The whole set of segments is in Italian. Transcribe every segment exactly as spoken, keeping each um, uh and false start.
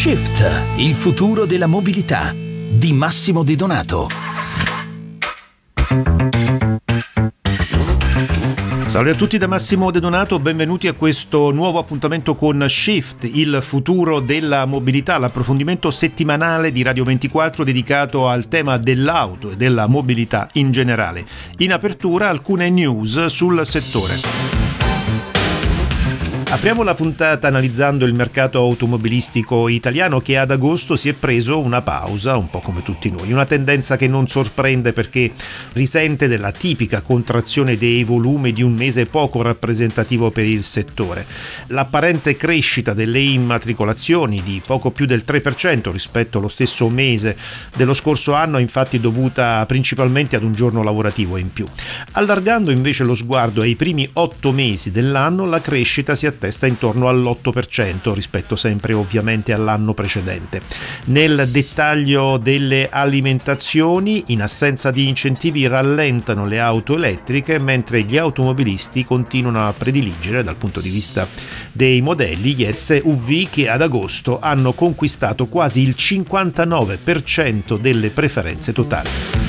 Shift, il futuro della mobilità, di Massimo De Donato. Salve a tutti da Massimo De Donato, benvenuti a questo nuovo appuntamento con Shift, il futuro della mobilità, l'approfondimento settimanale di Radio ventiquattro dedicato al tema dell'auto e della mobilità in generale. In apertura alcune news sul settore. Apriamo la puntata analizzando il mercato automobilistico italiano che ad agosto si è preso una pausa, un po' come tutti noi, una tendenza che non sorprende perché risente della tipica contrazione dei volumi di un mese poco rappresentativo per il settore. L'apparente crescita delle immatricolazioni di poco più del tre per cento rispetto allo stesso mese dello scorso anno è infatti dovuta principalmente ad un giorno lavorativo in più. Allargando invece lo sguardo ai primi otto mesi dell'anno, la crescita si attesta intorno all'otto per cento rispetto sempre ovviamente all'anno precedente. Nel dettaglio delle alimentazioni, in assenza di incentivi rallentano le auto elettriche, mentre gli automobilisti continuano a prediligere dal punto di vista dei modelli gli S U V che ad agosto hanno conquistato quasi il cinquantanove per cento delle preferenze totali.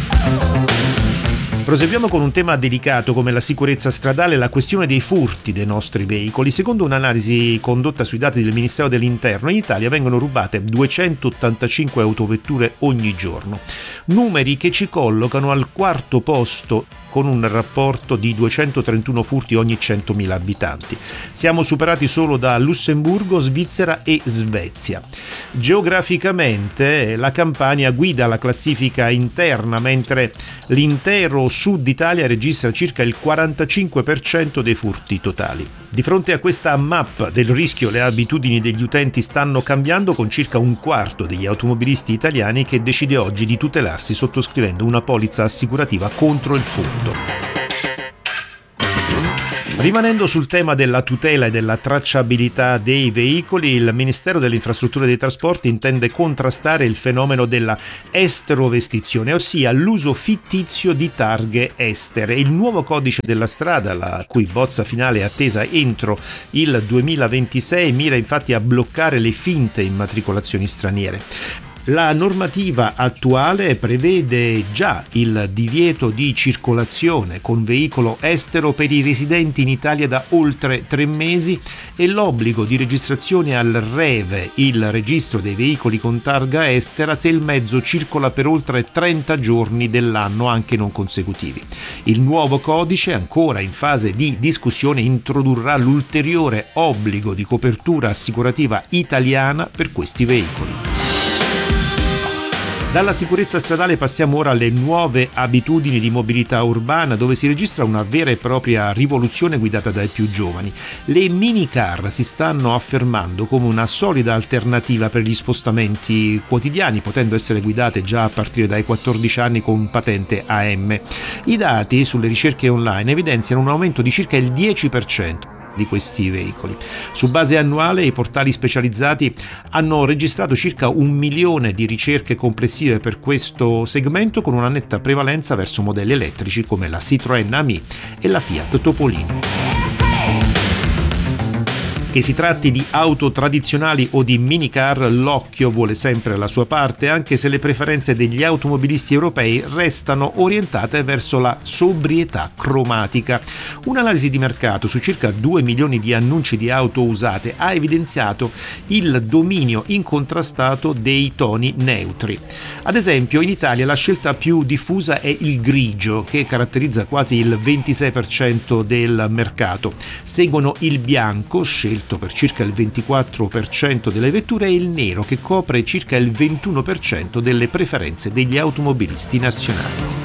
Proseguiamo con un tema delicato come la sicurezza stradale e la questione dei furti dei nostri veicoli. Secondo un'analisi condotta sui dati del Ministero dell'Interno, in Italia vengono rubate duecentottantacinque autovetture ogni giorno. Numeri che ci collocano al quarto posto con un rapporto di duecentotrentuno furti ogni centomila abitanti. Siamo superati solo da Lussemburgo, Svizzera e Svezia. Geograficamente la Campania guida la classifica interna, mentre l'intero Sud Italia registra circa il quarantacinque per cento dei furti totali. Di fronte a questa mappa del rischio, le abitudini degli utenti stanno cambiando, con circa un quarto degli automobilisti italiani che decide oggi di tutelarsi sottoscrivendo una polizza assicurativa contro il furto. Rimanendo sul tema della tutela e della tracciabilità dei veicoli, il Ministero delle Infrastrutture e dei Trasporti intende contrastare il fenomeno della esterovestizione, ossia l'uso fittizio di targhe estere. Il nuovo codice della strada, la cui bozza finale è attesa entro il duemilaventisei, mira infatti a bloccare le finte immatricolazioni straniere. La normativa attuale prevede già il divieto di circolazione con veicolo estero per i residenti in Italia da oltre tre mesi e l'obbligo di registrazione al REVE, il registro dei veicoli con targa estera, se il mezzo circola per oltre trenta giorni dell'anno, anche non consecutivi. Il nuovo codice, ancora in fase di discussione, introdurrà l'ulteriore obbligo di copertura assicurativa italiana per questi veicoli. Dalla sicurezza stradale passiamo ora alle nuove abitudini di mobilità urbana, dove si registra una vera e propria rivoluzione guidata dai più giovani. Le minicar si stanno affermando come una solida alternativa per gli spostamenti quotidiani, potendo essere guidate già a partire dai quattordici anni con patente A M. I dati sulle ricerche online evidenziano un aumento di circa il dieci per cento di questi veicoli. Su base annuale i portali specializzati hanno registrato circa un milione di ricerche complessive per questo segmento, con una netta prevalenza verso modelli elettrici come la Citroën Ami e la Fiat Topolino. Che si tratti di auto tradizionali o di minicar, l'occhio vuole sempre la sua parte, anche se le preferenze degli automobilisti europei restano orientate verso la sobrietà cromatica. Un'analisi di mercato su circa due milioni di annunci di auto usate ha evidenziato il dominio incontrastato dei toni neutri. Ad esempio, in Italia la scelta più diffusa è il grigio, che caratterizza quasi il ventisei per cento del mercato. Seguono il bianco, scelto per circa il ventiquattro per cento delle vetture, e il nero, che copre circa il ventuno per cento delle preferenze degli automobilisti nazionali.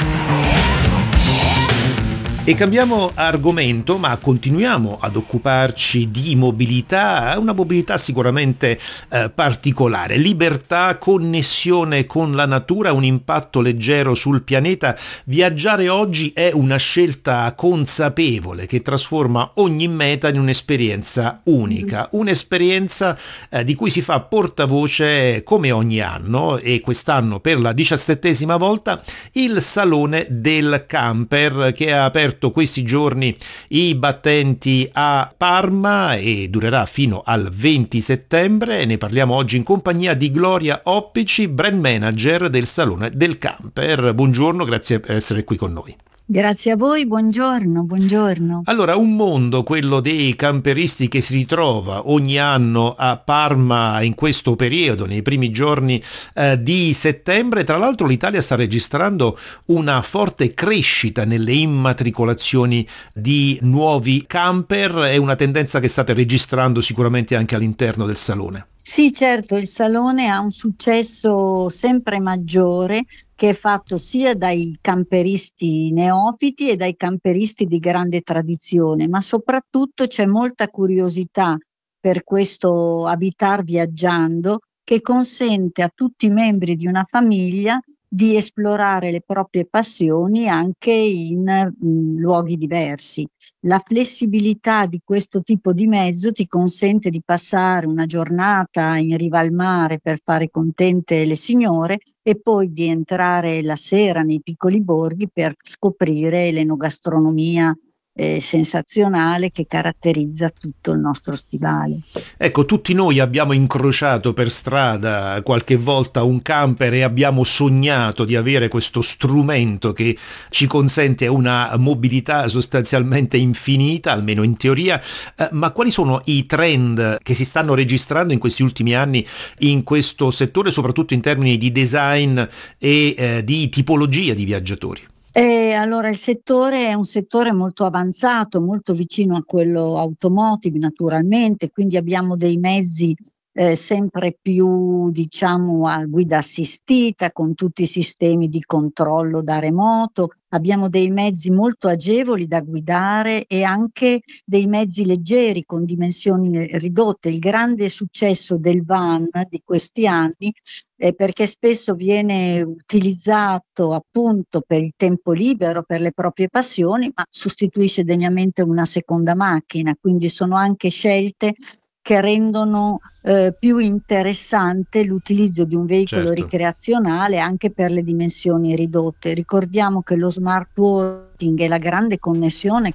E cambiamo argomento, ma continuiamo ad occuparci di mobilità, una mobilità sicuramente eh, particolare. Libertà, connessione con la natura, un impatto leggero sul pianeta. Viaggiare oggi è una scelta consapevole che trasforma ogni meta in un'esperienza unica, un'esperienza eh, di cui si fa portavoce come ogni anno, e quest'anno per la diciassettesima volta il Salone del Camper, che ha aperto aperto questi giorni i battenti a Parma e durerà fino al venti settembre. Ne parliamo oggi in compagnia di Gloria Oppici, brand manager del Salone del Camper. Buongiorno, grazie per essere qui con noi. Grazie a voi, buongiorno, buongiorno. Allora, un mondo, quello dei camperisti, che si ritrova ogni anno a Parma in questo periodo, nei primi giorni eh, di settembre. Tra l'altro l'Italia sta registrando una forte crescita nelle immatricolazioni di nuovi camper, è una tendenza che state registrando sicuramente anche all'interno del Salone. Sì, certo, il Salone ha un successo sempre maggiore, che è fatto sia dai camperisti neofiti e dai camperisti di grande tradizione, ma soprattutto c'è molta curiosità per questo abitar viaggiando, che consente a tutti i membri di una famiglia di esplorare le proprie passioni anche in mh, luoghi diversi. La flessibilità di questo tipo di mezzo ti consente di passare una giornata in riva al mare per fare contente le signore e poi di entrare la sera nei piccoli borghi per scoprire l'enogastronomia eh, sensazionale che caratterizza tutto il nostro stivale. Ecco, tutti noi abbiamo incrociato per strada qualche volta un camper e abbiamo sognato di avere questo strumento che ci consente una mobilità sostanzialmente infinita, almeno in teoria. Eh, ma quali sono i trend che si stanno registrando in questi ultimi anni in questo settore, soprattutto in termini di design e eh, di tipologia di viaggiatori? Eh, allora, il settore è un settore molto avanzato, molto vicino a quello automotive naturalmente, quindi abbiamo dei mezzi eh, sempre più, diciamo, a guida assistita, con tutti i sistemi di controllo da remoto. Abbiamo dei mezzi molto agevoli da guidare e anche dei mezzi leggeri con dimensioni ridotte. Il grande successo del van di questi anni è perché spesso viene utilizzato appunto per il tempo libero, per le proprie passioni, ma sostituisce degnamente una seconda macchina, quindi sono anche scelte che rendono eh, più interessante l'utilizzo di un veicolo Certo. ricreazionale anche per le dimensioni ridotte. Ricordiamo che lo smart working e la grande connessione